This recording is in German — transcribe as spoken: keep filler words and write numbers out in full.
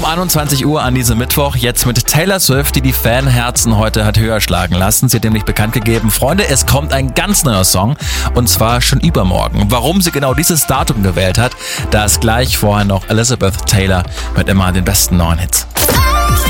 einundzwanzig Uhr an diesem Mittwoch, jetzt mit Taylor Swift, die die Fanherzen heute hat höher schlagen lassen. Sie hat nämlich bekannt gegeben, Freunde, es kommt ein ganz neuer Song und zwar schon übermorgen. Warum sie genau dieses Datum gewählt hat, das gleich vorher noch Elizabeth Taylor mit immer den besten neuen Hits.